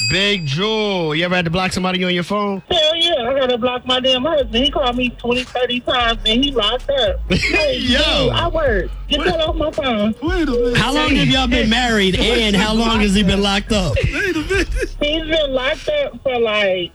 Big Jewel. You ever had to block somebody on your phone? Hell yeah, I gotta block my damn husband. He called me 20, 30 times and he locked up. Hey, Yo. dude, I work. Get that off my phone. Wait a minute. How long have y'all been married, and how long has he been locked up? Wait a minute. He's been locked up for like